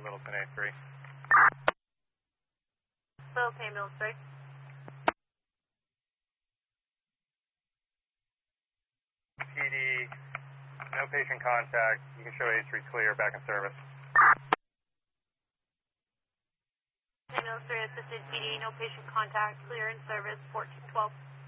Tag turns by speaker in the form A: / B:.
A: Middleton A3.
B: Middleton, Middleton.
A: PD, no patient contact. You can show A3 clear, back in service.
B: Middleton, assisted PD, no patient contact, clear in service, 1412.